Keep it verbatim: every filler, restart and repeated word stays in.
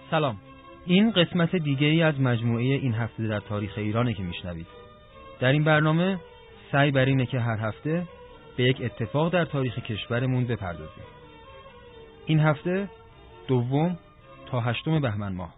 سلام. این قسمت دیگه ای از مجموعه این هفته در تاریخ ایرانه که میشنوید. در این برنامه سعی بر اینه که هر هفته به یک اتفاق در تاریخ کشورمون بپردازیم. این هفته دوم تا هشتم بهمن ماه.